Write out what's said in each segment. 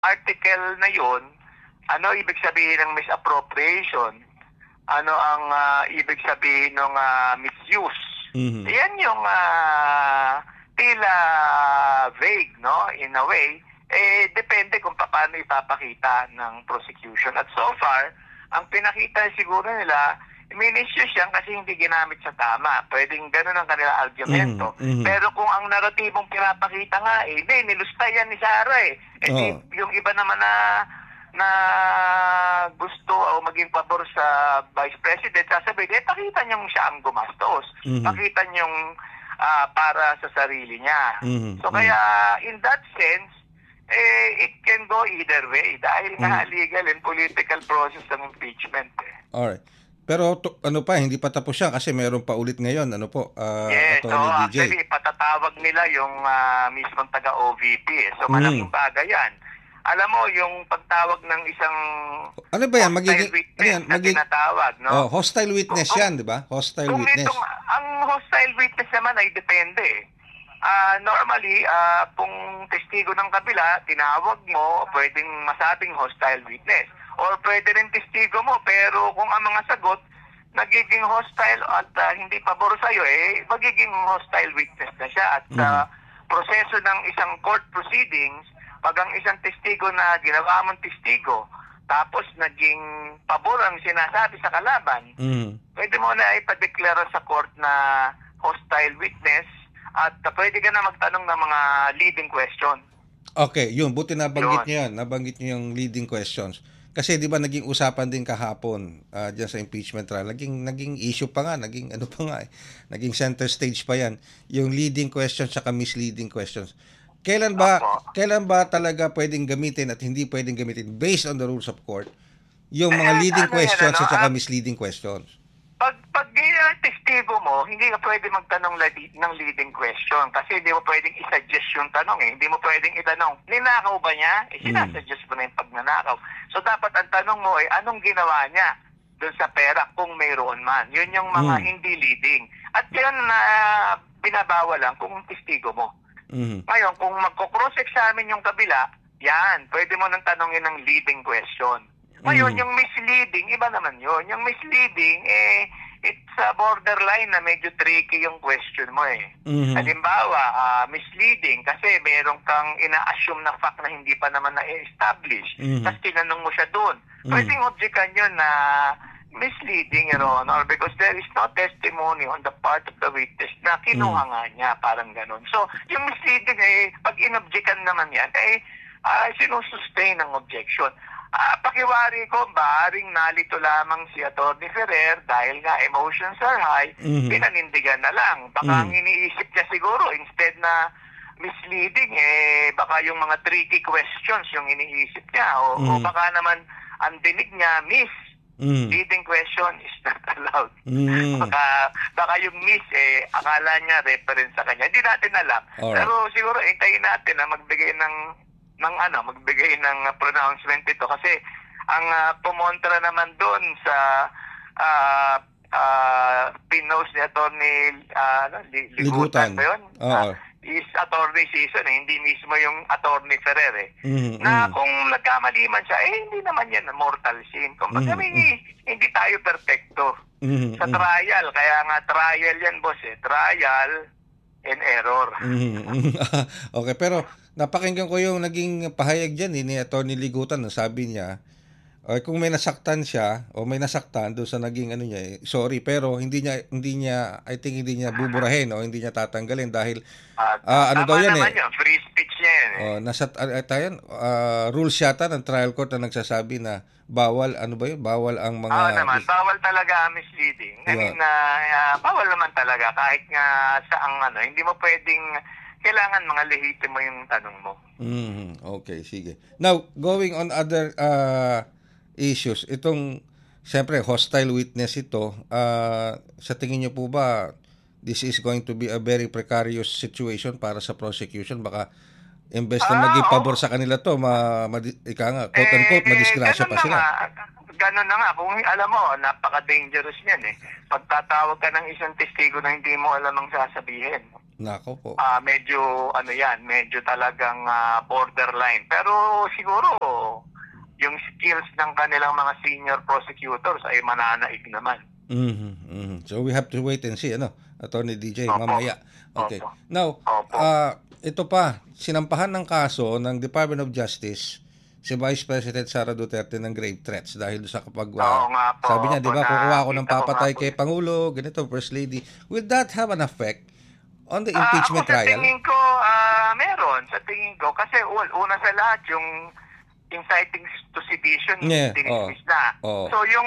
article na yun, ano ibig sabihin ng misappropriation? Ano ang ibig sabihin ng misuse? Mhm. Yan yung tila vague, no? In a way, depende kung paano ipapakita ng prosecution. At so far, ang pinakita siguro nila, minususe yan kasi hindi ginamit sa tama. Pwedeng ganun ang kanila Mhm. argumento. Mhm. Pero kung ang narratibong pinapakita nga, hindi, nilusta yan ni Sara eh. Di, Oo. yung iba naman na gusto o maging pabor sa Vice President, sasabihin, pakita niyong siya ang gumastos. Mhm. Pakita niyong para sa sarili niya. Mhm. So Mhm. kaya, in that sense, it can go either way dahil nga Mhm. legal and political process ng impeachment. Alright. Pero ano pa, hindi pa tapos siya kasi meron pa ulit ngayon, ano po, Yes, so Attorney DJ. actually, patatawag nila yung mismong taga-OVP. So malaking Mhm. bagay yan. Alam mo, yung pagtawag ng isang Ano ba yan? hostile Ano witness yan? na tinatawag, no? Hostile witness Kung, yan, di ba? Hostile kung witness. ang hostile witness naman ay depende. Normally, kung testigo ng kabila, tinawag mo, pwedeng masabing hostile witness. Or pwede rin testigo mo, pero kung ang mga sagot nagiging hostile at hindi pabor sa'yo, magiging hostile witness na siya. At sa Mhm. proseso ng isang court proceedings, pag ang isang testigo na ginawa mong testigo, tapos naging pabor ang sinasabi sa kalaban, Mhm. pwede mo na ipadeklara sa court na hostile witness at pwede ka na magtanong ng mga leading question. Okay, yun. Buti nabanggit Yun. niyo yan. Nabanggit niyo yung leading questions. Kasi 'di ba naging usapan din kahapon diyan sa impeachment trial. Naging issue pa nga, naging ano pa nga naging center stage pa 'yan, yung leading questions at misleading questions. Opo. Kailan ba talaga pwedeng gamitin at hindi pwedeng gamitin based on the rules of court yung mga leading Ano yan, questions ano? at saka misleading questions? Pag testigo mo, hindi ka pwede magtanong ng leading question kasi hindi mo pwedeng isuggest yung tanong eh. Hindi mo pwedeng itanong, ninakaw ba niya? Mm. Sinasuggest mo na yung pagnanakaw. So dapat ang tanong mo ay anong ginawa niya doon sa pera kung mayroon man. Yun yung mga Mm. hindi leading. At yun na binabawal lang kung testigo mo. Mm. Ngayon, kung magko-cross-examine yung kabila, yan, pwede mo nang tanongin ng leading question. Ngayon, Mm. yung misleading, iba naman yun. Yung misleading, it's a borderline na medyo tricky yung question mo eh. Mm. Halimbawa, misleading kasi meron kang ina-assume na fact na hindi pa naman na-establish. Mm. Tapos tinanong mo siya doon. Mm. Pwedeng objectan yun na misleading, Your Honor, because there is no testimony on the part of the witness na kinuha nga niya, parang ganun. So, yung misleading pag inobjectan naman yan, sinusustain ang objection. Pakiwari ko, baharing nalito lamang si Atty. Ferrer dahil nga emotions are high, Mhm. pinanindigan na lang. Baka ang iniisip niya siguro, instead na misleading, baka yung mga tricky questions yung iniisip niya. O baka naman ang dinig niya, miss, leading question is not allowed. Mm. Baka yung miss, akala niya reference sa kanya. Hindi natin alam. Alright. Pero siguro, hintayin natin na magbigay magbigay ng pronouncement ito kasi ang pumontra naman doon sa pinost ni Atty. Ligutan ba yun? Oo. Is Atty. Season hindi mismo yung Atty. Ferrer Mhm. na kung nagkamali man siya, hindi naman yan mortal sin. Kung hindi tayo perfecto Mhm. sa trial, kaya nga trial yan, boss trial and error. Okay, pero napakinggan ko yung naging pahayag dyan ni Atty. Ligutan. Sabi niya, kung may nasaktan siya o may nasaktan doon sa naging ano niya, sorry, pero hindi niya I think hindi niya buburahin o hindi niya tatanggalin dahil ano daw Tama yan naman yun, free speech niya yan nasa rules yata ng trial court na nagsasabi na bawal bawal ang mga naman, bawal talaga ang misleading. I mean, bawal naman talaga kahit nga saang hindi mo pwedeng, kailangan mga lehitimo yung tanong mo. Okay, sige. Now, going on other issues, siyempre, hostile witness ito, sa tingin niyo po ba, this is going to be a very precarious situation para sa prosecution? Baka, imbes na maging pabor sa kanila to, quote-unquote, madisgrasya pa sila. Ganun na nga. Kung alam mo, napaka-dangerous niyan Pagtatawag ka ng isang testigo na hindi mo alam ang sasabihin. Nako po. Medyo ano yan, medyo talagang borderline. Pero siguro yung skills ng kanilang mga senior prosecutors ay mananaig naman. So we have to wait and see, Attorney DJ, Opo. mamaya. Okay. Opo. Now, Opo. ito pa, sinampahan ng kaso ng Department of Justice si Vice President Sara Duterte ng grave threats dahil sa kapag Oo nga po. sabi niya, di ba, kukuha ako ng Nakita ko papatay nga po kay yun. Pangulo, ganito, First Lady. Will that have an effect on the impeachment Ako sa trial? tingin ko, meron. Sa tingin ko. Kasi una sa lahat, yung inciting to sedition, Yeah, dinismiss na. oo. So yung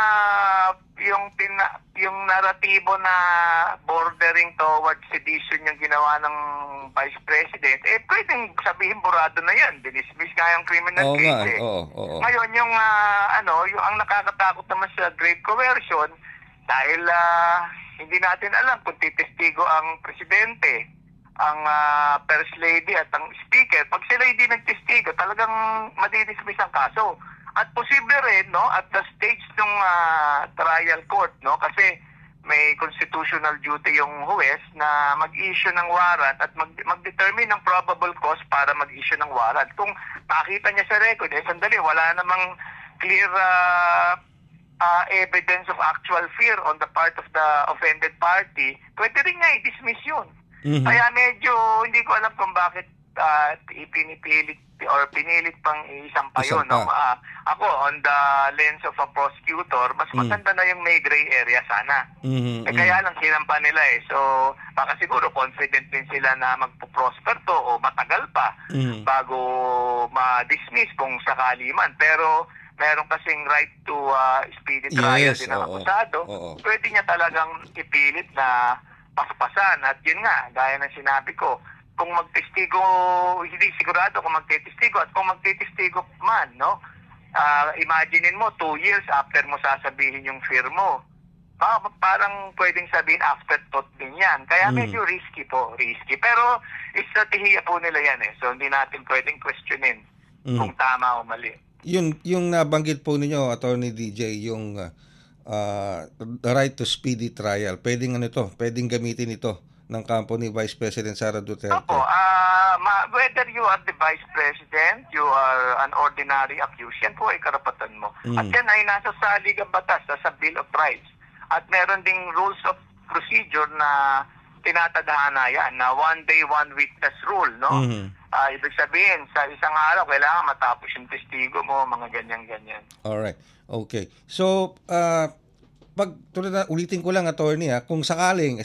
naratibo na bordering towards sedition yung ginawa ng Vice President, pwedeng sabihin burado na yan. Dinismiss nga yung criminal Oo case. nga, oo. Ngayon, yung ang nakakatakot naman sa grave coercion, dahil hindi natin alam kung titestigo ang presidente, ang First Lady at ang Speaker. Pag sila hindi nagtestigo, talagang madidismiss ang kaso. At posible rin, at the stage ng trial court, kasi may constitutional duty yung huwes na mag-issue ng warrant at mag-determine ng probable cause para mag-issue ng warrant. Kung makita niya sa record, sandali, wala namang clear evidence of actual fear on the part of the offended party, pwede rin nga i-dismiss yun. Kaya medyo hindi ko alam kung bakit pinipilit or pinilit pang isampa yun. No? Ako, on the lens of a prosecutor, mas maganda na yung may gray area sana. Kaya lang sinampa nila So, baka siguro confident din sila na magpo-prosper to o matagal pa bago ma-dismiss kung sakali man. Pero meron kasing right to speedy trial din ang akusado. Pwede niya talagang ipilit na paspasan. At yun nga, gaya ng sinabi ko, kung magtestigo, hindi sigurado kung magtestigo at kung magtestigo man, imaginein mo, 2 years after mo sasabihin yung fear mo. Parang pwedeng sabihin afterthought din yan. Kaya medyo risky po, risky. Pero estratehiya po nila yan So hindi natin pwedeng questionin kung tama o mali. Yung nabanggit po ninyo, Attorney DJ, yung the right to speedy trial, pwedeng pwedeng gamitin ito ng kampo ni Vice President Sara Duterte. Opo, whether you are the Vice President, you are an ordinary accused, yan po ay karapatan mo. At yan ay nasa saligang batas, sa Bill of Rights. At meron ding rules of procedure na tinatadhana yan, na one day, one witness rule, ibig sabihin, sa isang araw, kailangan matapos yung testigo mo, mga ganyan-ganyan. Alright. Okay. So, ulitin ko lang, Attorney, kung sakali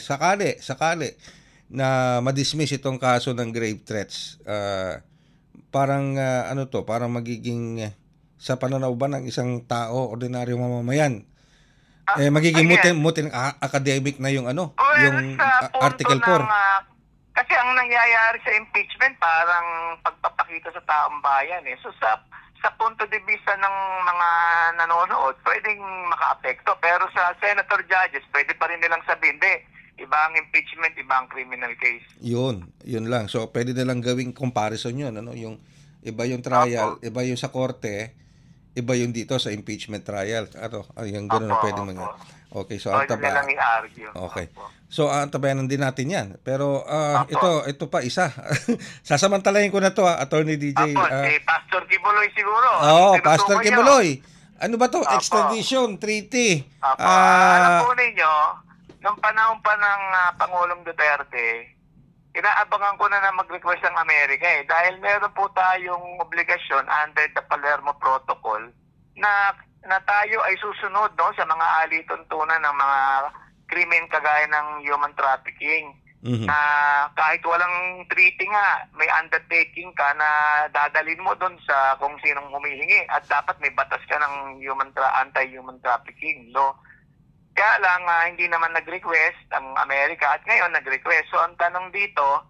na madismiss itong kaso ng grave threats, parang parang magiging sa pananaw ba ng isang tao, ordinaryong mamamayan, magiging mutin academic na yung yung Article 4. Kasi ang nangyayari sa impeachment parang pagpapakita sa taong bayan So sa punto de vista ng mga nanonood, pwedeng makaapekto. Pero sa senator judges, pwede pa rin nilang sabihin, iba ang impeachment, iba ang criminal case. Yun lang. So pwede nilang gawing comparison yun, yung iba yung trial, iba yung sa korte, iba yung dito sa impeachment trial. Yung gano'n na pwede mangyari. Okay, so nilang i-argue. Okay. So antabayanan din natin 'yan. Pero ito pa isa. Sasamantalahin ko na 'to, Attorney DJ. Si Pastor Kibuloy siguro. Pastor Kibuloy. Ano ba 'to? Extradition treaty. Alam po ninyo, nung panahon pa ng Pangulong Duterte, inaabangan ko na mag-request ang Amerika dahil meron po tayong obligasyon under the Palermo Protocol na tayo ay susunod sa mga alituntunan ng mga krimen kagaya ng human trafficking. Na kahit walang treaty nga, may undertaking ka na dadalhin mo doon sa kung sinong humihingi at dapat may batas ka ng anti-human trafficking law. Kaya lang hindi naman nag-request ang Amerika at ngayon nag-request. So ang tanong dito,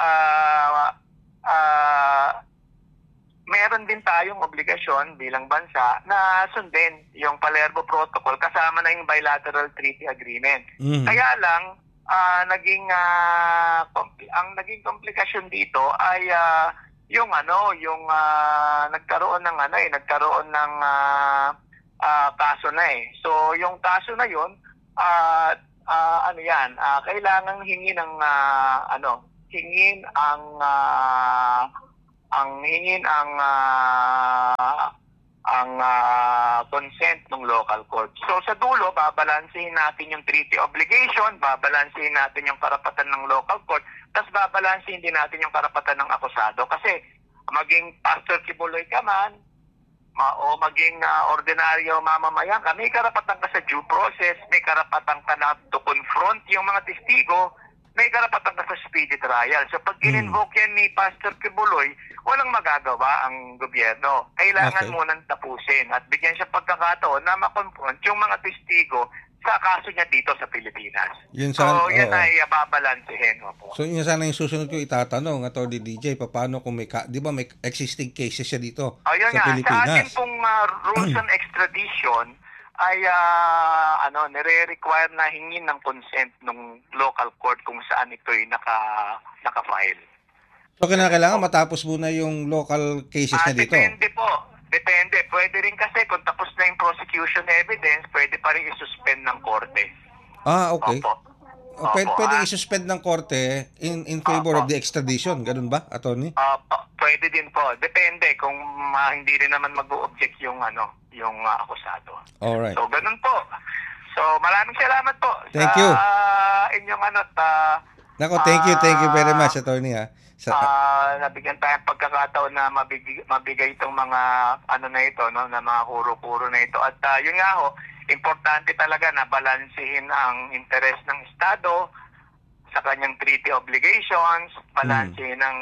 meron din tayong obligasyon bilang bansa na sundin yung Palermo Protocol kasama na yung bilateral treaty agreement. Kaya lang ang naging komplikasyon dito ay yung nagkaroon ng kaso na So yung kaso na yun ano yan, kailangan hingin ng hingin ang consent ng local court. So sa dulo, babalansehin natin yung treaty obligation, babalansehin natin yung karapatan ng local court, tapos babalansehin din natin yung karapatan ng akusado. Kasi maging Pastor Kibuloy ka man, o maging ordinaryo mamamayan ka, may karapatan ka sa due process, may karapatan ka na to confront yung mga testigo, may karapatan ka sa speedy trial. So pag in-invoke yan ni Pastor Kibuloy, walang magagawa ang gobyerno. Kailangan munang tapusin at bigyan siya pagkakataon na makonfront yung mga testigo sa kaso niya dito sa Pilipinas. Yun So yan ay babalansehin. So yun sana yung susunod ko itatanong, Atty. DJ, paano kung di ba may existing cases siya dito sa Pilipinas? Sa ating pong rules on extradition, ay nire-require na hingin ng consent ng local court kung saan ito'y naka-file. So kailangan matapos muna yung local cases na dito? Depende po. Depende. Pwede rin kasi kung tapos na yung prosecution evidence, pwede pa rin isuspend ng korte. Okay. Opo. Pwede isuspend ng korte in favor of the extradition. Ganun ba, attorney? Pwede din po. Depende kung hindi rin naman mag-o-object yung akusado. Alright. So, ganun po. So, maraming salamat po Thank sa you. Inyong thank you very much, attorney. Nabigyan tayong pagkakataon na mabigay itong mga na ito, no, na mga kuro-kuro na ito. At yun nga ho, importante talaga na balansehin ang interes ng Estado sa kanyang treaty obligations, balansehin ng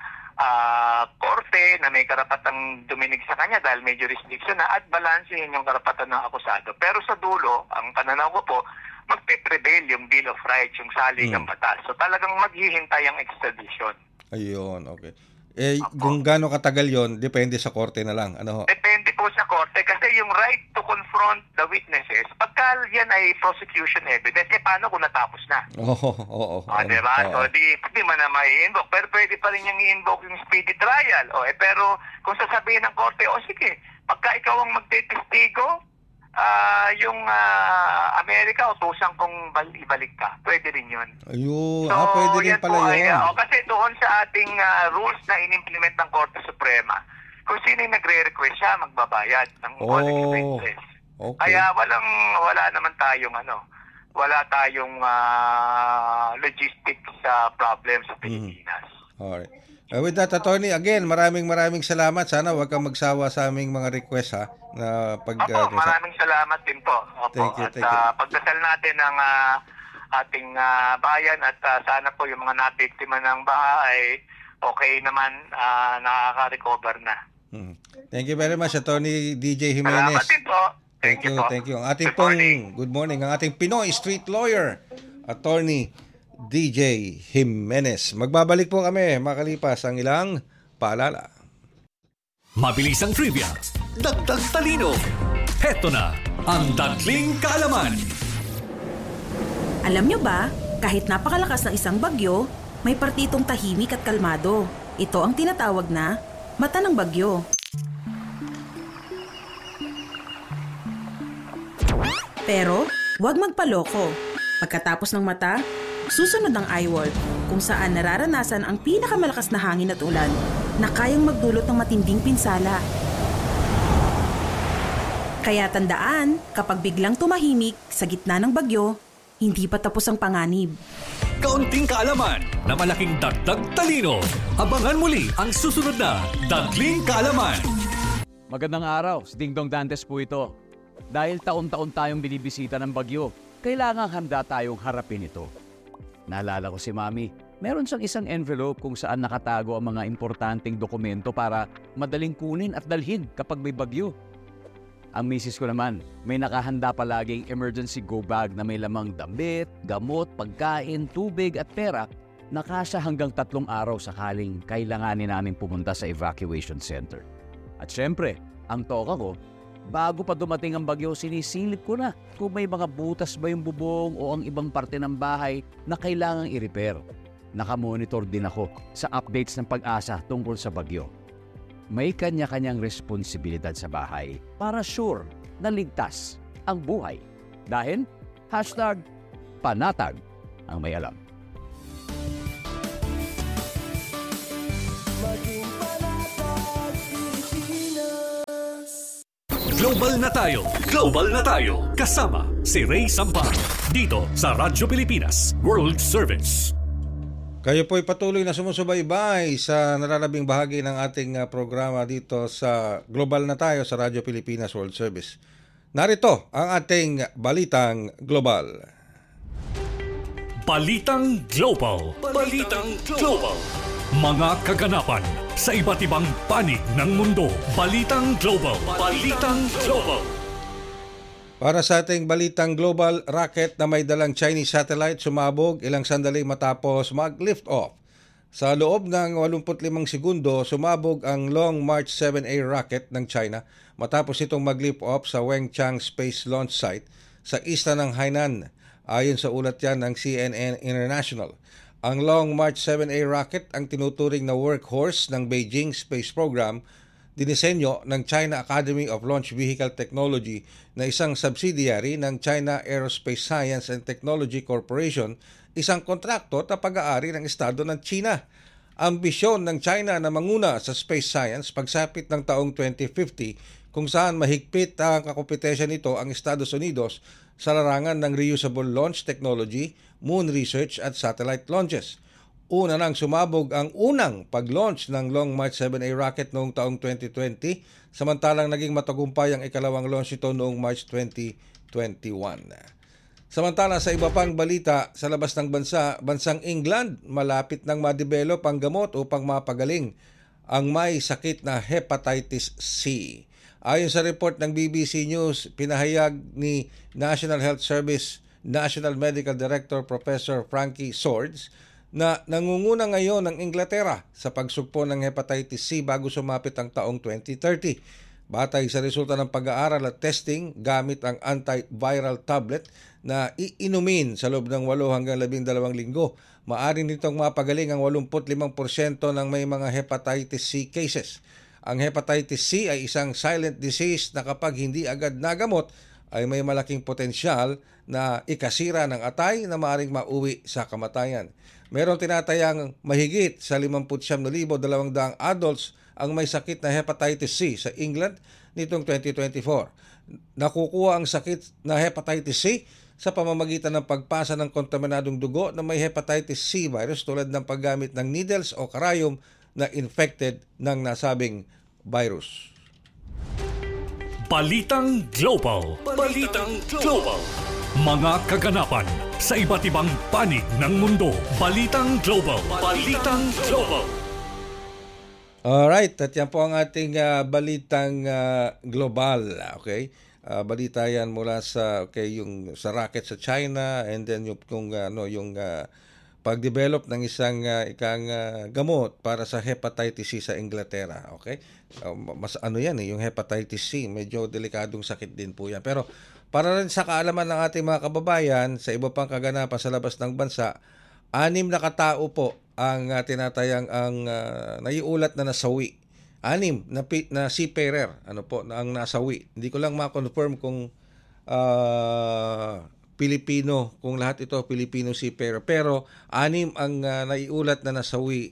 korte na may karapatang duminig sa kanya dahil may jurisdiction na, at balansehin yung karapatan ng akusado. Pero sa dulo, ang pananaw ko po, magpe-prevail yung Bill of Rights, yung saligang batas. So talagang maghihintay ang extradition. Ayun, okay. Kung gaano katagal yon, depende sa korte na lang. Ano ho? Depende po sa korte kasi yung right to confront the witnesses, pagka yan ay prosecution evidence, paano kung natapos na? Oo. Diba? So, di man na mai-invoke. Pero pwede pa rin niyang i-invoke yung speedy trial. Pero kung sasabihin ng korte, sige, pagka ikaw ang magtitestigo, yung Amerika, utusan kong ibalik ka. Pwede rin yun. Ayun. So, Pwede rin pala yun. Kasi doon sa ating rules na in-implement ng Korte Suprema, kung sino yung nagre-request siya, magbabayad ng all expenses. Okay. Kaya wala naman tayong logistics problem sa Pilipinas. Alright. With that, attorney, again, maraming salamat. Sana huwag kang magsawa sa aming mga request, ha? Maraming salamat din po. Thank you. Pagdasal natin ang ating bayan at sana po yung mga nabiktima ng baha ay okay naman, nakaka-recover na. Thank you very much, Attorney DJ Jimenez. Salamat din po. Thank you. Ang ating good morning. Ang ating Pinoy Street Lawyer, Attorney DJ Jimenez. Magbabalik po kami makalipas ang ilang paalala. Mabilis ang trivia, dagdag talino. Heto na ang Dagling Kaalaman. Alam nyo ba, kahit napakalakas ng isang bagyo, may partitong tahimik at kalmado. Ito ang tinatawag na mata ng bagyo. Pero, huwag magpaloko. Pagkatapos ng mata, susunod ang eyewall, kung saan nararanasan ang pinakamalakas na hangin at ulan na kayang magdulot ng matinding pinsala. Kaya tandaan, kapag biglang tumahimik sa gitna ng bagyo, hindi pa tapos ang panganib. Kaunting kaalaman na malaking dagdag talino. Abangan muli ang susunod na Dagling Kaalaman. Magandang araw, si Dingdong Dantes po ito. Dahil taon-taon tayong binibisita ng bagyo, kailangang handa tayong harapin ito. Naalala ko si Mami, meron siyang isang envelope kung saan nakatago ang mga importanteng dokumento para madaling kunin at dalhin kapag may bagyo. Ang misis ko naman, may nakahanda palaging emergency go bag na may lamang damit, gamot, pagkain, tubig at pera na kasya hanggang 3 araw sakaling kailanganin namin pumunta sa evacuation center. At syempre, ang toka ko, bago pa dumating ang bagyo, sinisilip ko na kung may mga butas ba yung bubong o ang ibang parte ng bahay na kailangang i-repair. Nakamonitor din ako sa updates ng Pag-asa tungkol sa bagyo. May kanya-kanyang responsibilidad sa bahay para sure na ligtas ang buhay. Dahil, panatag ang may alam. Global na tayo. Global na tayo. Kasama si Ray Sampar. Dito sa Radyo Pilipinas World Service. Kayo po'y patuloy na sumusubaybay sa nalalabing bahagi ng ating programa dito sa Global na tayo sa Radyo Pilipinas World Service. Narito ang ating Balitang Global. Balitang Global. Balitang Global. Mga kaganapan sa iba't ibang panig ng mundo. Balitang Global. Balitang Global. Para sa ating Balitang Global, rocket na may dalang Chinese satellite sumabog ilang sandali matapos mag-lift off. Sa loob ng 85 segundo, sumabog ang Long March 7A rocket ng China matapos itong mag-lift off sa Wenchang Space Launch Site sa isla ng Hainan. Ayon sa ulat yan ng CNN International. Ang Long March 7A rocket ang tinuturing na workhorse ng Beijing Space Program, dinisenyo ng China Academy of Launch Vehicle Technology na isang subsidiary ng China Aerospace Science and Technology Corporation, isang kontrakto na pag-aari ng Estado ng China. Ambisyon ng China na manguna sa space science pagsapit ng taong 2050 kung saan mahigpit ang kakompetensya nito ang Estados Unidos sa larangan ng reusable launch technology, moon research at satellite launches. Una nang sumabog ang unang pag-launch ng Long March 7A rocket noong taong 2020, samantalang naging matagumpay ang ikalawang launch ito noong March 2021. Samantala sa iba pang balita sa labas ng bansang England, malapit nang ma-develop ang gamot upang mapagaling ang may sakit na hepatitis C. Ayon sa report ng BBC News, pinahayag ni National Health Service National Medical Director Professor Frankie Swords na nangunguna ngayon ng Inglaterra sa pagsugpo ng hepatitis C bago sumapit ang taong 2030. Batay sa resulta ng pag-aaral at testing gamit ang antiviral tablet na iinumin sa loob ng 8 hanggang 12 linggo, maaari nitong mapagaling ang 85% ng may mga hepatitis C cases. Ang hepatitis C ay isang silent disease na kapag hindi agad nagamot ay may malaking potensyal na ikasira ng atay na maaring mauwi sa kamatayan. Merong tinatayang mahigit sa 59,200 adults ang may sakit na hepatitis C sa England nitong 2024. Nakukuha ang sakit na hepatitis C sa pamamagitan ng pagpasa ng kontaminadong dugo na may hepatitis C virus tulad ng paggamit ng needles o karayom na infected ng nasabing virus. Balitang Global. Balitang Global. Mga kaganapan sa iba't ibang panig ng mundo. Balitang Global. Balitang Global. Alright, at yan po ang ating Balitang Global. Okay? Balita yan mula sa yung sa rocket sa China, and then yung pag-develop ng isang gamot para sa hepatitis C sa Inglaterra. Okay? Mas yan yung hepatitis C, medyo delikadong sakit din po yan. Pero para rin sa kaalaman ng ating mga kababayan sa iba pang kaganapan sa labas ng bansa, 6 na katao po ang tinatayang ang naiulat na nasawi. 6 na seafarer na ang nasawi. Hindi ko lang ma-confirm kung Pilipino, kung lahat ito Filipino seafarer, pero 6 ang naiulat na nasawi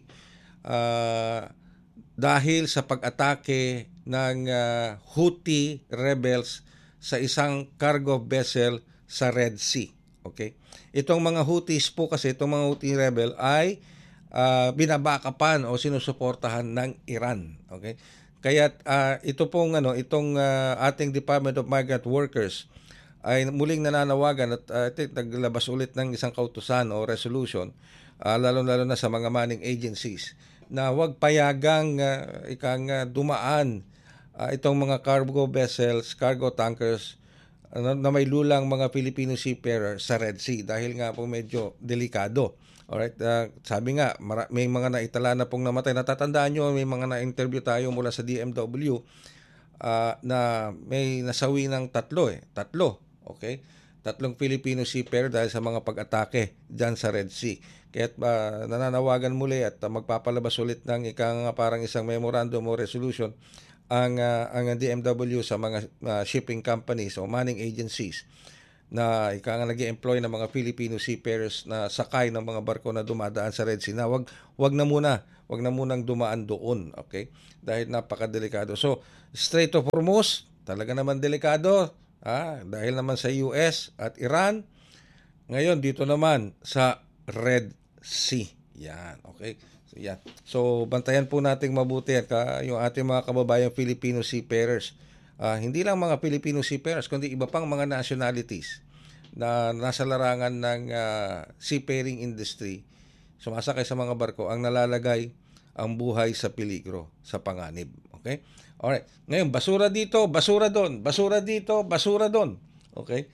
dahil sa pag-atake ng Houthi rebels sa isang cargo vessel sa Red Sea. Okay? Itong mga Houthis po kasi, itong mga Houthi rebel ay binabakapan o sinusuportahan ng Iran. Okay? Kaya ito pong ating Department of Migrant Workers ay muling nananawagan at naglabas ulit ng isang kautusan o resolution, lalo-lalo na sa mga manning agencies, na huwag payagang dumaan itong mga cargo vessels, cargo tankers na may lulang mga Filipino seafarer sa Red Sea dahil nga po medyo delikado. Alright, sabi nga may mga naitala na pong namatay. Natatandaan nyo, may mga na-interview tayo mula sa DMW na may nasawi ng tatlo. Okay? 3 Filipino seafarer dahil sa mga pag-atake dyan sa Red Sea. Kaya nananawagan muli at magpapalabas ulit ng parang isang memorandum o resolution ang DMW sa mga shipping companies o manning agencies na ika nga nag-employ ng mga Filipino seafarers na sakay ng mga barko na dumadaan sa Red Sea na wag na munang dumaan doon, okay? Dahil napakadelikado. So, Strait of Hormuz, talaga naman delikado, dahil naman sa US at Iran. Ngayon dito naman sa Red Sea. Yan, okay? So, yan. So, bantayan po nating mabuti at yung ating mga kababayang Filipino seafarers. Hindi lang mga Filipino seafarers, kundi iba pang mga nationalities na nasa larangan ng seafaring industry, sumasakay sa mga barko, ang nalalagay ang buhay sa peligro, sa panganib. Okay? Alright. Ngayon, basura dito, basura doon, basura dito, basura doon. Okay?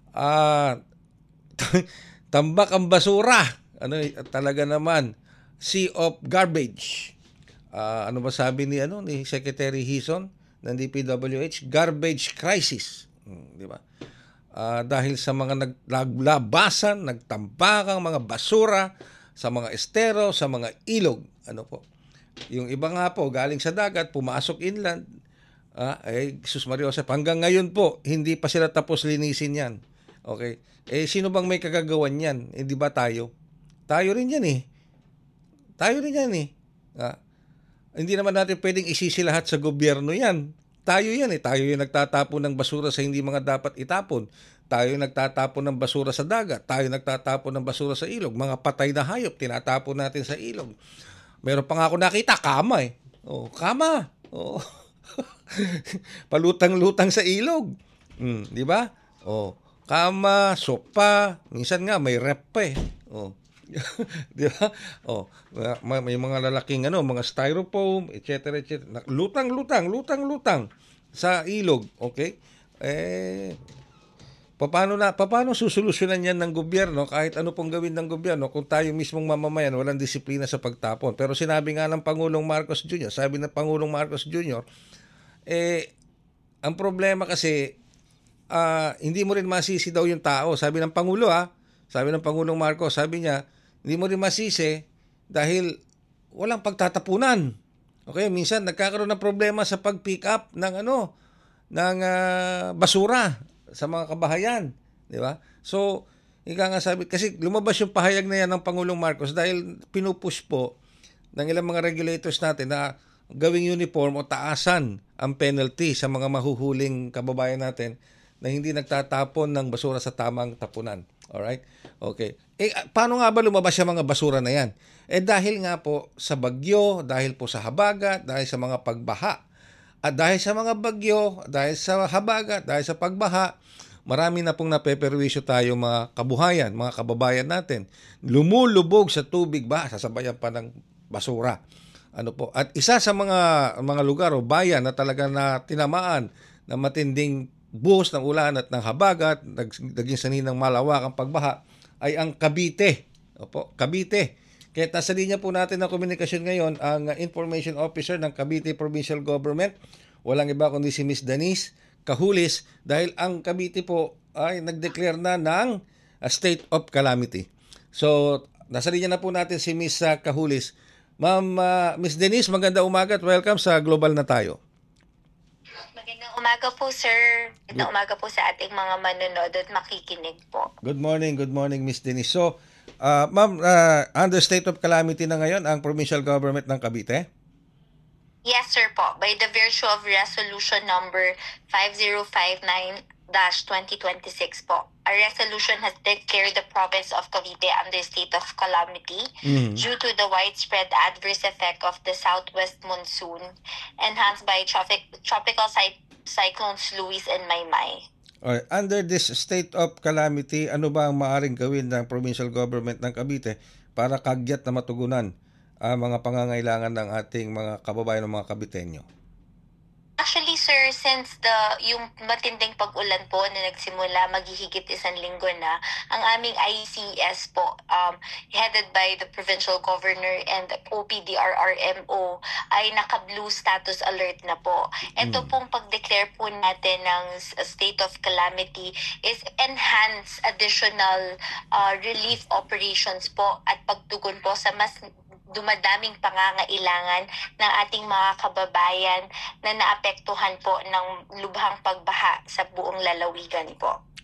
Tambak ang basura. Talaga naman, sea of garbage. Ano ba sabi ni Secretary Hison ng DPWH? Garbage crisis. Di ba? Dahil sa mga naglabasan, nagtambakang mga basura sa mga estero, sa mga ilog. Ano po? Yung iba nga po, galing sa dagat, pumasok inland. Jesus Maria Joseph, hanggang ngayon po, hindi pa sila tapos linisin yan. Okay? Sino bang may kagagawan yan? Di ba tayo? Tayo rin yan eh. Tayo rin yan eh. Hindi naman natin pwedeng isisi lahat sa gobyerno yan. Tayo yan eh. Tayo yung nagtatapon ng basura sa hindi mga dapat itapon. Tayo yung nagtatapon ng basura sa dagat. Tayo nagtatapon ng basura sa ilog. Mga patay na hayop, tinatapon natin sa ilog. Meron pa nga ako nakita, kama eh. Kama. Palutang-lutang sa ilog. Di ba? Kama, sopa, minsan nga may rep pa eh. Di ba? May mga lalaking mga styrofoam, etc. Lutang sa ilog, okay? Paano susolusyonan yan ng gobyerno kahit ano pong gawin ng gobyerno kung tayo mismong mamamayan walang disiplina sa pagtapon? Pero sinabi nga ng Pangulong Marcos Jr., ang problema kasi hindi mo rin masisi daw yung tao. Sabi ng Pangulo sabi ng Pangulong Marcos, sabi niya, hindi mo rin masisi dahil walang pagtatapunan. Okay, minsan nagkakaroon ng problema sa pag-pick up ng basura sa mga kabahayan, di ba? So, ika nga sabi, kasi lumabas yung pahayag na yan ng Pangulong Marcos dahil pinupush po ng ilang mga regulators natin na gawing uniform o taasan ang penalty sa mga mahuhuling kababayan natin na hindi nagtatapon ng basura sa tamang tapunan. Alright? Okay. Paano nga ba lumabas yung mga basura na yan? Dahil nga po sa bagyo, dahil po sa habagat, dahil sa mga pagbaha. At dahil sa mga bagyo, dahil sa habagat, dahil sa pagbaha, marami na pong napeperwisyo tayo mga kabuhayan, mga kababayan natin. Lumulubog sa tubig ba? Sasabayan pa ng basura. At isa sa mga lugar o bayan na talaga na tinamaan na matinding buhos ng ulan at ng habagat, naging sanhi ng malawakang pagbaha, ay ang Cavite. Cavite. Kaya nasa linya po natin ng komunikasyon ngayon ang Information Officer ng Cavite Provincial Government. Walang iba kundi si Miss Denise Cajulis dahil ang Cavite po ay nag-declare na ng state of calamity. So, nasa linya na po natin si Miss Cajulis. Ma'am, Miss Denise, magandang umaga at welcome sa Global na Tayo. Magandang umaga po, sir. Magandang umaga po sa ating mga manonood at makikinig po. Good morning, Miss Denise. So, ma'am, under state of calamity na ngayon ang provincial government ng Cavite? Yes, sir po. By the virtue of resolution number 5059-2026 po. A resolution has declared the province of Cavite under state of calamity due to the widespread adverse effect of the southwest monsoon enhanced by tropical cyclones Luis and Maymay. Alright. Under this state of calamity, ano ba ang maaaring gawin ng provincial government ng Cavite para kagyat na matugunan ang mga pangangailangan ng ating mga kababayan ng mga Caviteño? Actually, sir, since yung matinding pag-ulan po na nagsimula maghihigit 1 linggo na, ang aming ICS po, headed by the provincial governor and OPDRRMO, ay naka-blue status alert na po. Ito pong pag-declare po natin ng state of calamity is enhance additional relief operations po at pagtugon po sa mas dumadaming pangangailangan ng ating mga kababayan na naapektuhan po ng lubhang pagbaha sa buong lalawigan po.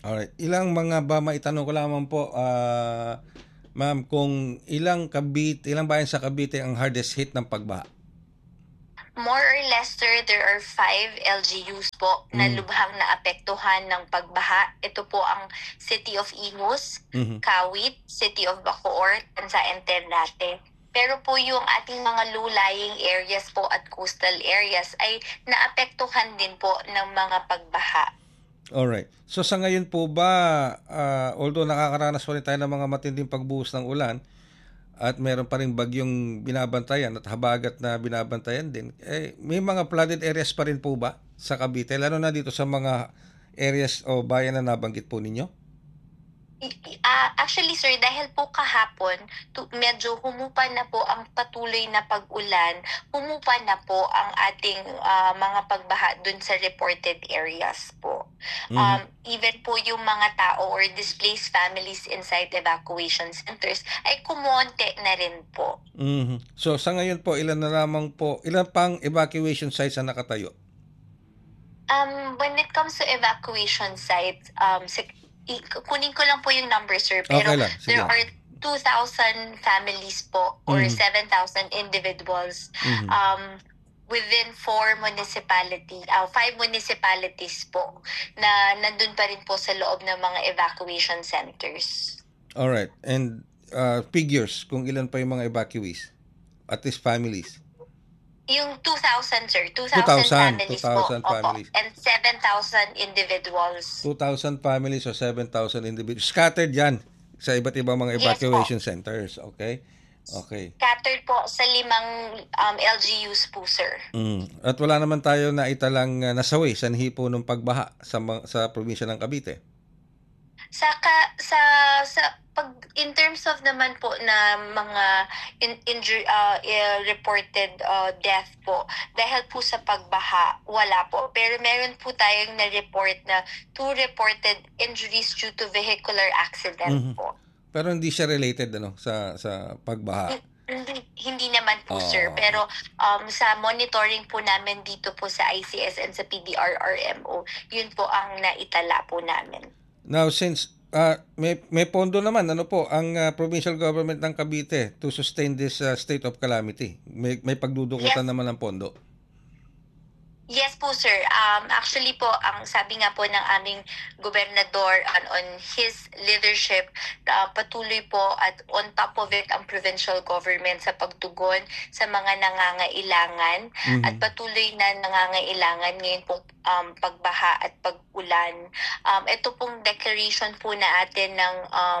Alright. Ilang mga ba, maitanong ko lamang po, ma'am, kung ilang bayan sa Cavite ang hardest hit ng pagbaha? More or less, sir, there are 5 LGUs po na lubhang naapektuhan ng pagbaha. Ito po ang City of Imus, Kawit, City of Bacoor, Tansa, and Ternate. Pero po yung ating mga low-lying areas po at coastal areas ay naapektuhan din po ng mga pagbaha. Alright. So sa ngayon po ba, although nakakaranas pa rin tayo ng mga matinding pagbuhos ng ulan, at meron pa rin bagyong binabantayan at habagat na binabantayan din, may mga flooded areas pa rin po ba sa Cavite? Lalo na dito sa mga areas o bayan na nabanggit po ninyo? Actually, sir, dahil po kahapon, medyo humupa na po ang patuloy na pag-ulan, humupa na po ang ating mga pagbaha dun sa reported areas po. Even po yung mga tao or displaced families inside evacuation centers ay kumonte na rin po. So sa ngayon po, ilan pang evacuation sites ang nakatayo? When it comes to evacuation sites, kunin ko lang po yung number, sir, pero Okay lang, sige. there are 2,000 families po or 7,000 individuals within 5 municipalities po na nandun pa rin po sa loob ng mga evacuation centers. Alright. And figures kung ilan pa yung mga evacuees? At least families? Yung 2,000, sir. 2,000 families 2,000 po. families. Opo. And 7,000 individuals. 2,000 families o 7,000 individuals. Scattered yan sa iba't ibang mga evacuation centers. Okay? Okay. Scattered po sa 5 LGUs po, sir. At wala naman tayo na italang nasawi sa hipo ng pagbaha sa probinsya ng Cavite. Pag in terms of naman po na mga reported death po dahil po sa pagbaha, wala po, pero meron po tayong na-report na 2 reported injuries due to vehicular accident po. Pero hindi siya related sa pagbaha. Hindi naman po, sir, pero sa monitoring po namin dito po sa ICS and sa PDRRMO, yun po ang naitala po namin. Now, since may pondo naman, ang provincial government ng Cavite to sustain this state of calamity? May pagdudukutan naman ng pondo? Yes po, sir. Actually po, ang sabi nga po ng aming gobernador on his leadership, patuloy po at on top of it ang provincial government sa pagtugon sa mga nangangailangan at patuloy na nangangailangan ngayon pong pagbaha at pag-ulan. Ito pong declaration po natin ng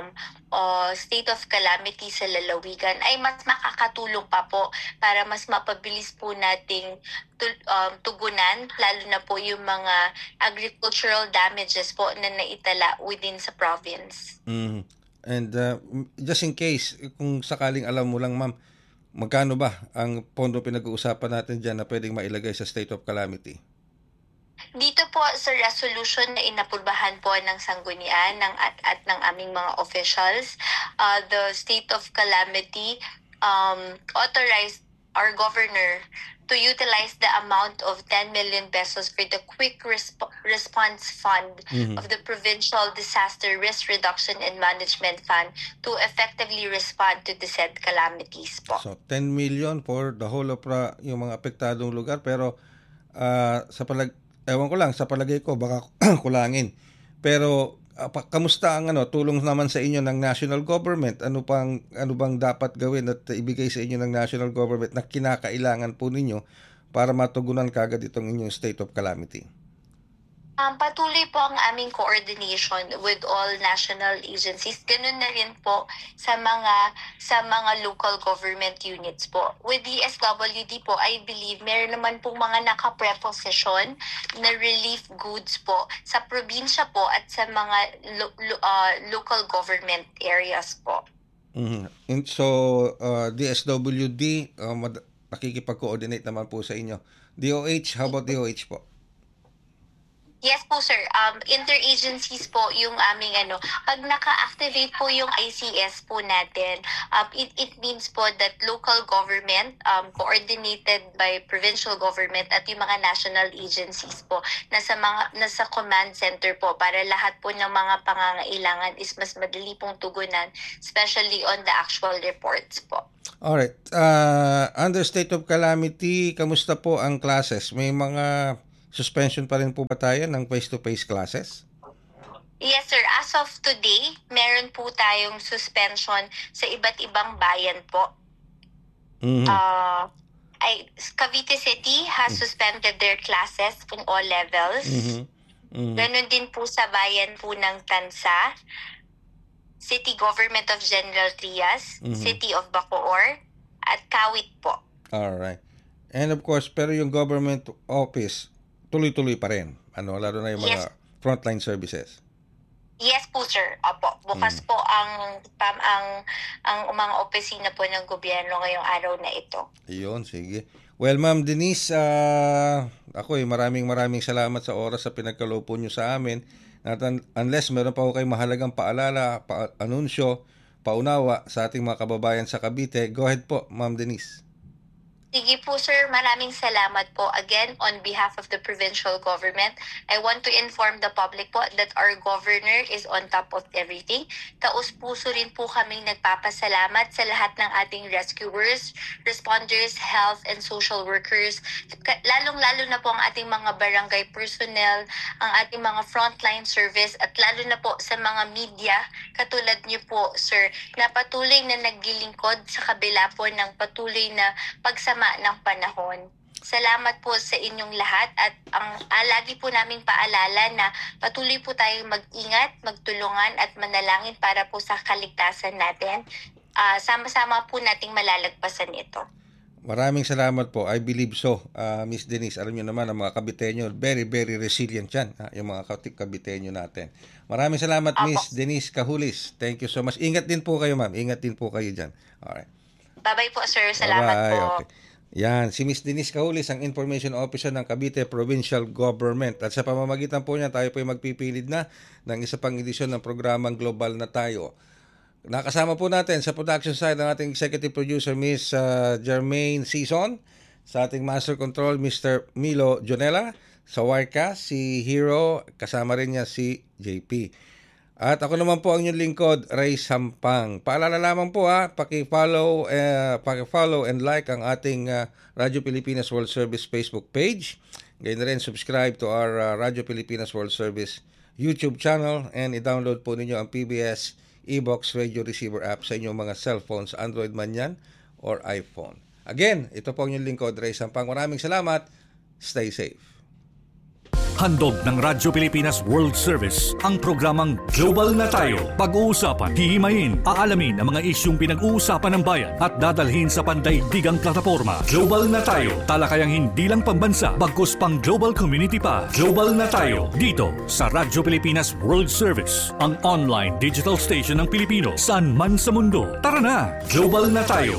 state of calamity sa lalawigan ay mas makakatulong pa po para mas mapabilis po nating tugunan, lalo na po yung mga agricultural damages po na naitala within sa province. And just in case, kung sakaling alam mo lang, ma'am, magkano ba ang pondo pinag-uusapan natin dyan na pwedeng mailagay sa state of calamity? Dito po sa resolution na inaprubahan po ng sanggunian at ng aming mga officials, the state of calamity authorized our governor to utilize the amount of 10 million pesos for the quick response fund of the Provincial Disaster Risk Reduction and Management Fund to effectively respond to the said calamities po. So 10 million for the whole of yung mga apektadong lugar, pero ewan ko lang, sa palagay ko baka kulangin. Pero kamusta ang tulong naman sa inyo ng national government? Ano bang dapat gawin at ibigay sa inyo ng national government na kinakailangan po ninyo para matugunan kagad itong inyong state of calamity? Patuloy po ang aming coordination with all national agencies. Ganun na rin po sa mga local government units po. With DSWD po, I believe meron naman pong mga naka-preposition na relief goods po sa probinsya po at sa mga local government areas po. And so, DSWD, nakikipag-coordinate naman po sa inyo. DOH, how about DOH po? Yes po, sir. Interagencies po yung aming pag naka-activate po yung ICS po natin, it means po that local government, coordinated by provincial government at yung mga national agencies po, nasa command center po para lahat po ng mga pangangailangan is mas madali pong tugunan, especially on the actual reports po. Alright. Under state of calamity, kamusta po ang classes? May mga suspension pa rin po ba tayo ng face-to-face classes? Yes, sir. As of today, meron po tayong suspension sa iba't ibang bayan po. Mhm. Cavite City has suspended their classes in all levels. Ganon din po sa bayan po ng Tansa, City Government of General Trias, City of Bacoor, at Kawit po. Alright. And of course, pero yung government office, tuloy-tuloy pa rin. Lalo na yung mga frontline services. Yes po, sir. Opo. Bukas po ang mga opisina po ng gobyerno ngayong araw na ito. Iyon, sige. Well, Ma'am Denise, ako maraming salamat sa oras sa pinagkaloob po nyo sa amin. Unless meron pa ako kayong mahalagang paalala, anunsyo, paunawa sa ating mga kababayan sa Cavite, go ahead po, Ma'am Denise. Sige po, sir. Maraming salamat po. Again, on behalf of the provincial government, I want to inform the public po that our governor is on top of everything. Taus-puso rin po kaming nagpapasalamat sa lahat ng ating rescuers, responders, health and social workers, lalong-lalo na po ang ating mga barangay personnel, ang ating mga frontline service, at lalo na po sa mga media, katulad niyo po, sir, na patuloy na naglilingkod sa kabila po ng patuloy na pagsama ng panahon. Salamat po sa inyong lahat at lagi po naming paalala na patuloy po tayong mag-ingat, magtulungan at manalangin para po sa kaligtasan natin. Sama-sama po nating malalagpasan ito. Maraming salamat po. I believe so. Miss Denise, alam niyo naman ang mga Caviteño, very, very resilient yan. Yung mga Caviteño natin. Maraming salamat, Miss Denise Cahulis. Thank you so much. Ingat din po kayo, ma'am. Ingat din po kayo dyan. Alright. Bye-bye po, sir. Salamat po. Okay. Yan, si Miss Denise Cahulis, ang Information Officer ng Cavite Provincial Government. At sa pamamagitan po niya, tayo po ay magpipilid na ng isa pang edisyon ng programang Global na Tayo. Nakasama po natin sa production side ng ating executive producer, Miss Jermaine Sison. Sa ating master control, Mr. Milo Jonella. Sa Wirecast, si Hero. Kasama rin niya si JP. At ako naman po ang inyong lingkod, Ray Sampang. Paalala lamang po paki-follow and like ang ating Radyo Pilipinas World Service Facebook page. Gayun na rin, subscribe to our Radyo Pilipinas World Service YouTube channel and i-download po ninyo ang PBS e-box radio receiver app sa inyong mga cellphones, Android man yan or iPhone. Again, ito po ang inyong lingkod, Ray Sampang. Maraming salamat. Stay safe. Handog ng Radyo Pilipinas World Service ang programang Global na Tayo. Pag-uusapan, hihimayin, aalamin ang mga isyung pinag-uusapan ng bayan at dadalhin sa pandaigdigang plataforma. Global na Tayo, talakayang hindi lang pambansa, bagkus pang global community pa. Global na Tayo, dito sa Radyo Pilipinas World Service, ang online digital station ng Pilipino saan man sa mundo. Tara na, Global na Tayo.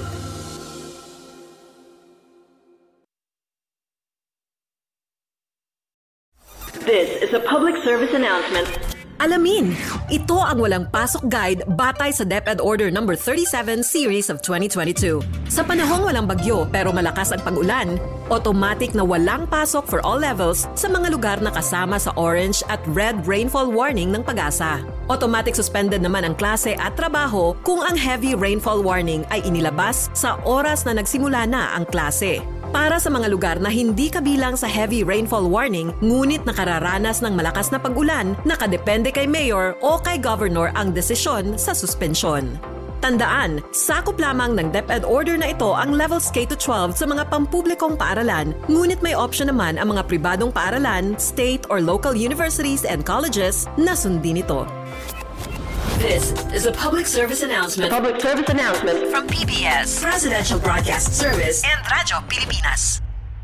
This is a public service announcement. Alamin, ito ang walang pasok guide batay sa DepEd Order No. 37 Series of 2022. Sa panahong walang bagyo pero malakas ang pag-ulan, automatic na walang pasok for all levels sa mga lugar na kasama sa orange at red rainfall warning ng Pag-asa. Automatic suspended naman ang klase at trabaho kung ang heavy rainfall warning ay inilabas sa oras na nagsimula na ang klase. Para sa mga lugar na hindi kabilang sa heavy rainfall warning, ngunit nakararanas ng malakas na pag-ulan, nakadepende kay Mayor o kay Governor ang desisyon sa suspensyon. Tandaan, sakop lamang ng DepEd order na ito ang levels K-12 sa mga pampublikong paaralan, ngunit may option naman ang mga pribadong paaralan, state or local universities and colleges na sundin ito. This is a public service announcement. Public service announcement from PBS, Presidential Broadcast Service, and Radyo Pilipinas.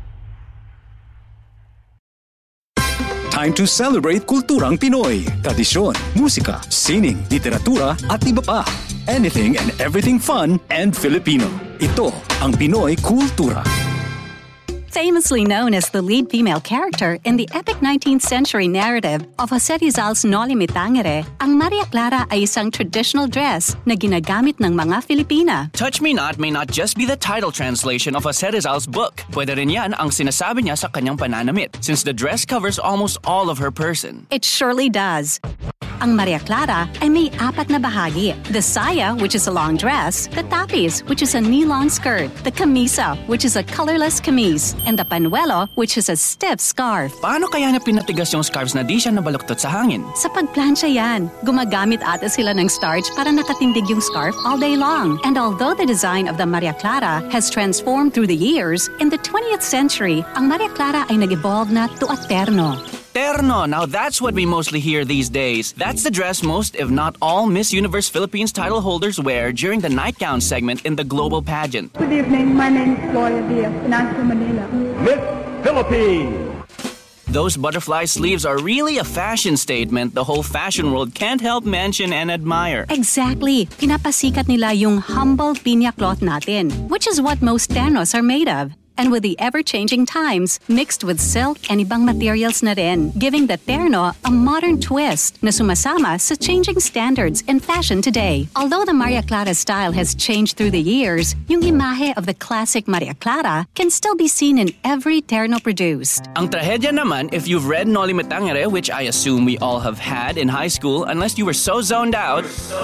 Time to celebrate kulturang Pinoy. Tradisyon, musika, sining, literatura, at iba pa. Anything and everything fun and Filipino. Ito ang Pinoy Kultura. Famously known as the lead female character in the epic 19th century narrative of Jose Rizal's Noli Me Tangere, ang Maria Clara ay isang traditional dress na ginagamit ng mga Filipina. Touch Me Not may not just be the title translation of Jose Rizal's book. Pwede rin yan ang sinasabi niya sa kanyang pananamit, since the dress covers almost all of her person. It surely does. Ang Maria Clara ay may 4 na bahagi. The saya, which is a long dress, the tapis, which is a knee-long skirt, the camisa, which is a colorless camise, and the panuelo, which is a stiff scarf. Paano kaya na pinatigas yung scarves na di siya nabaluktot sa hangin? Sa pagplansya yan, gumagamit ata sila ng starch para nakatindig yung scarf all day long. And although the design of the Maria Clara has transformed through the years, in the 20th century, ang Maria Clara ay nag-evolve na to a terno. Terno, now that's what we mostly hear these days. That's the dress most, if not all, Miss Universe Philippines title holders wear during the nightgown segment in the global pageant. Good evening, my name is Gloria Diaz, Financial Manila. Miss Philippines! Those butterfly sleeves are really a fashion statement the whole fashion world can't help mention and admire. Exactly. Pinapasikat nila yung humble pinya cloth natin, which is what most ternos are made of. And with the ever-changing times, mixed with silk and ibang materials na rin, giving the terno a modern twist na sumasama sa changing standards in fashion today. Although the Maria Clara style has changed through the years, yung imahe of the classic Maria Clara can still be seen in every terno produced. Ang trahedya naman, if you've read Noli Me Tangere, which I assume we all have had in high school, unless you were so zoned out,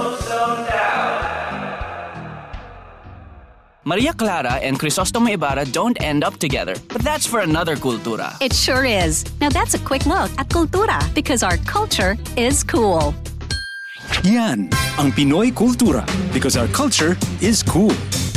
Maria Clara and Crisostomo Ibarra don't end up together. But that's for another kultura. It sure is. Now that's a quick look at kultura because our culture is cool. Yan ang Pinoy Kultura because our culture is cool.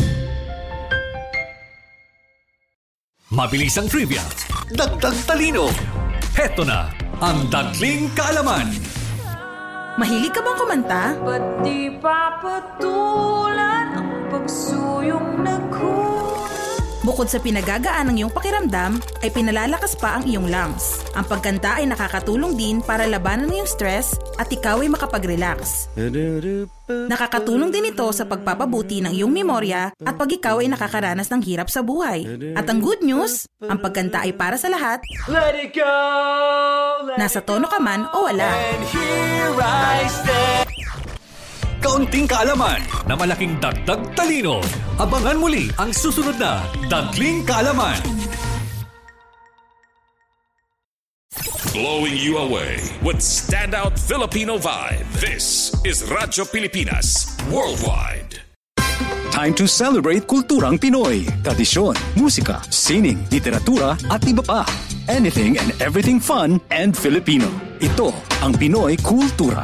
Mabilis ang trivia, dagdag talino. Heto na ang Dagling Kaalaman. Mahilig ka bang kumanta? Ba't di papatulan ang pagsuyong nagkulang? Bukod sa pinagagaan ng iyong pakiramdam, ay pinalalakas pa ang iyong lungs. Ang pagkanta ay nakakatulong din para labanan ng iyong stress at ikaw ay makapag-relax. Nakakatulong din ito sa pagpapabuti ng iyong memorya at pag ikaw ay nakakaranas ng hirap sa buhay. At ang good news, ang pagkanta ay para sa lahat. Let it go! Nasa tono ka man o wala. And here I stand. Kaunting kaalaman na malaking dagdag talino. Abangan muli ang susunod na Dagling Kaalaman. Blowing you away with standout Filipino vibe. This is Radyo Pilipinas Worldwide. Time to celebrate kulturang Pinoy. Tradisyon, musika, sining, literatura at iba pa. Anything and everything fun and Filipino. Ito ang Pinoy Kultura.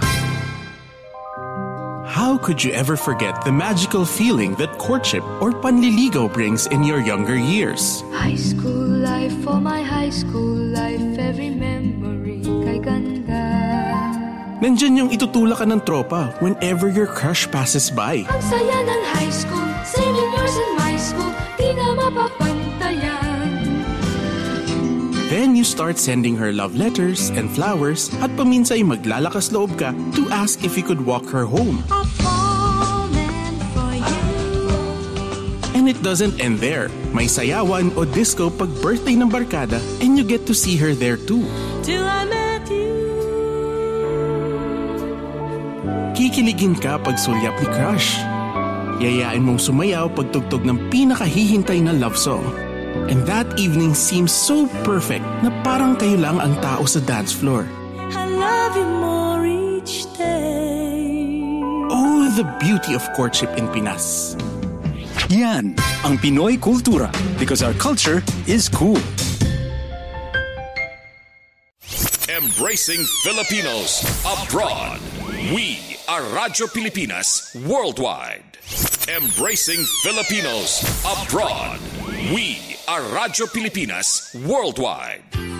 How could you ever forget the magical feeling that courtship or panliligaw brings in your younger years? High school life, for my high school life, every memory kay ganda. Nandyan yung itutulak ka ng tropa whenever your crush passes by. Ang saya ng high school, same years in my school, di na mapapantayan. Then you start sending her love letters and flowers at paminsay maglalakas loob ka to ask if you could walk her home. I've fallen for you. And it doesn't end there. May sayawan o disco pag birthday ng barkada and you get to see her there too. Till I met you. Kikiligin ka pag sulyap ni crush. Yayain mong sumayaw pag tugtog ng pinakahihintay na love song. And that evening seems so perfect na parang kayo lang ang tao sa dance floor. I love you more each day. Oh, the beauty of courtship in Pinas. Yan ang Pinoy Kultura because our culture is cool. Embracing Filipinos abroad. We are Radyo Pilipinas Worldwide. Embracing Filipinos abroad. We are Radyo Pilipinas Worldwide.